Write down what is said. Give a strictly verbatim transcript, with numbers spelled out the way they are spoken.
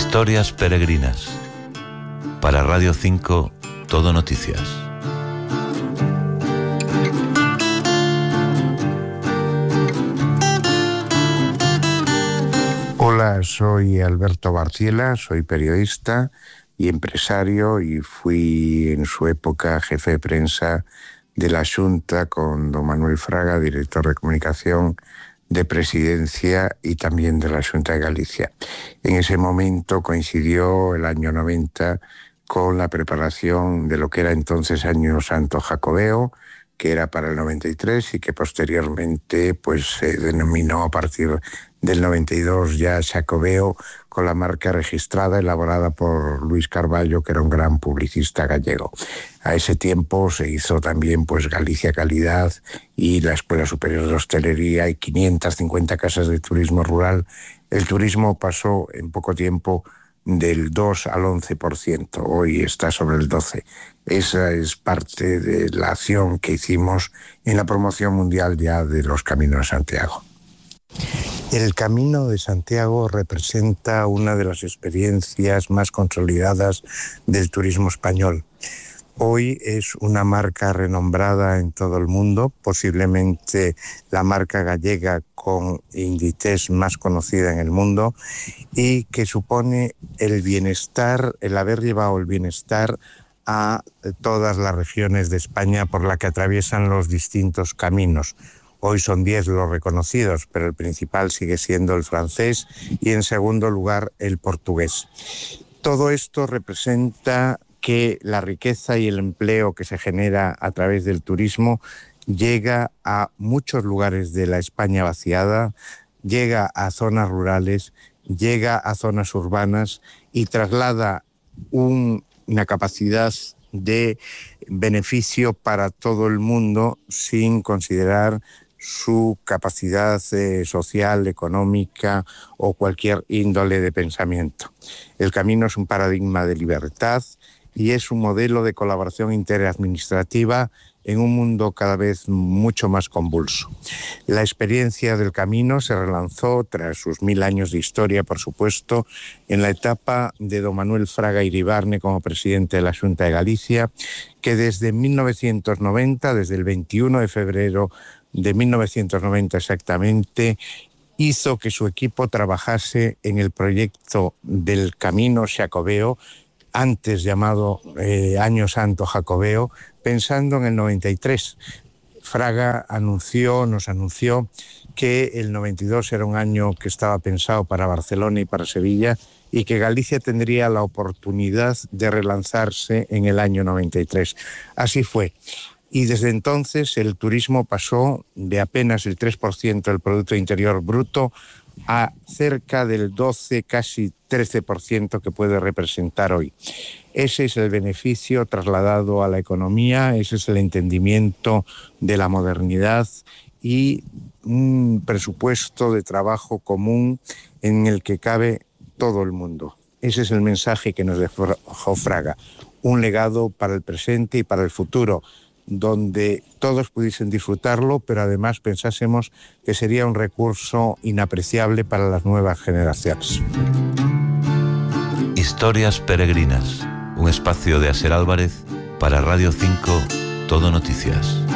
Historias peregrinas. Para Radio cinco, Todo Noticias. Hola, soy Alberto Barciela, soy periodista y empresario y fui en su época jefe de prensa de la Xunta con don Manuel Fraga, director de comunicación de Presidencia y también de la Xunta de Galicia. En ese momento coincidió el año noventa con la preparación de lo que era entonces Año Santo Jacobeo, que era para el noventa y tres y que posteriormente pues se denominó a partir del noventa y dos ya Xacobeo, con la marca registrada elaborada por Luis Carballo, que era un gran publicista gallego. A ese tiempo se hizo también pues Galicia Calidad y la Escuela Superior de Hostelería y quinientas cincuenta casas de turismo rural. El turismo pasó en poco tiempo del dos al once por ciento, hoy está sobre el doce por ciento. Esa es parte de la acción que hicimos en la promoción mundial ya de los Caminos de Santiago. El Camino de Santiago representa una de las experiencias más consolidadas del turismo español. Hoy es una marca renombrada en todo el mundo, posiblemente la marca gallega con Inditex más conocida en el mundo, y que supone el bienestar, el haber llevado el bienestar a todas las regiones de España por la que atraviesan los distintos caminos. Hoy son diez los reconocidos, pero el principal sigue siendo el francés y en segundo lugar el portugués. Todo esto representa que la riqueza y el empleo que se genera a través del turismo llega a muchos lugares de la España vaciada, llega a zonas rurales, llega a zonas urbanas y traslada un, una capacidad de beneficio para todo el mundo sin considerar su capacidad eh, social, económica o cualquier índole de pensamiento. El camino es un paradigma de libertad y es un modelo de colaboración interadministrativa en un mundo cada vez mucho más convulso. La experiencia del camino se relanzó tras sus mil años de historia, por supuesto, en la etapa de don Manuel Fraga Iribarne como presidente de la Xunta de Galicia, que desde mil novecientos noventa, desde el veintiuno de febrero de mil novecientos noventa exactamente, hizo que su equipo trabajase en el proyecto del Camino Xacobeo, antes llamado eh, Año Santo Jacobeo, pensando en el noventa y tres. Fraga anunció, nos anunció que el noventa y dos era un año que estaba pensado para Barcelona y para Sevilla y que Galicia tendría la oportunidad de relanzarse en el año noventa y tres. Así fue. Y desde entonces el turismo pasó de apenas el tres por ciento del Producto Interior Bruto a cerca del doce, casi trece por ciento que puede representar hoy. Ese es el beneficio trasladado a la economía, ese es el entendimiento de la modernidad y un presupuesto de trabajo común en el que cabe todo el mundo. Ese es el mensaje que nos dejó Fraga, un legado para el presente y para el futuro, donde todos pudiesen disfrutarlo, pero además pensásemos que sería un recurso inapreciable para las nuevas generaciones. Historias peregrinas, un espacio de Aser Álvarez para Radio cinco, Todo Noticias.